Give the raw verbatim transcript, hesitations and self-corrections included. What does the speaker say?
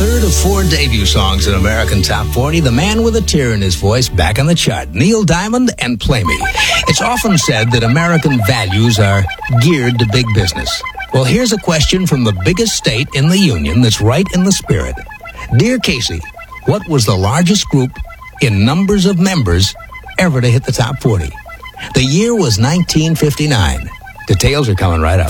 third of four debut songs in American Top forty, the man with a tear in his voice back on the chart, Neil Diamond and Play Me. It's often said that American values are geared to big business. Well, here's a question from the biggest state in the Union that's right in the spirit. Dear Casey, what was the largest group in numbers of members ever to hit the top forty? The year was nineteen fifty-nine. Details are coming right up.